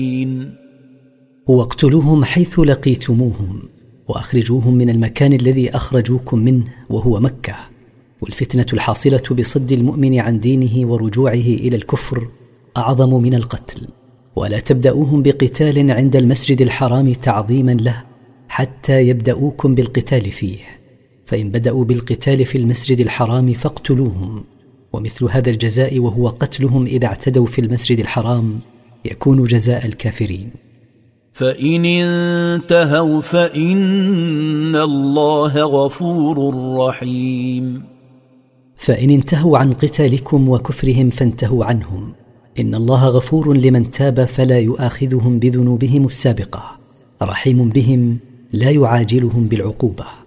واقتلوهم حيث لقيتموهم وأخرجوهم من المكان الذي أخرجوكم منه وهو مكة. والفتنة الحاصلة بصد المؤمن عن دينه ورجوعه إلى الكفر أعظم من القتل. ولا تبدأوهم بقتال عند المسجد الحرام تعظيما له حتى يبدأوكم بالقتال فيه، فإن بدأوا بالقتال في المسجد الحرام فاقتلوهم، ومثل هذا الجزاء وهو قتلهم إذا اعتدوا في المسجد الحرام يكون جزاء الكافرين. فإن انتهوا فإن الله غفور رحيم. فإن انتهوا عن قتالكم وكفرهم فانتهوا عنهم، إن الله غفور لمن تاب فلا يؤاخذهم بذنوبهم السابقة، رحيم بهم لا يعاجلهم بالعقوبة.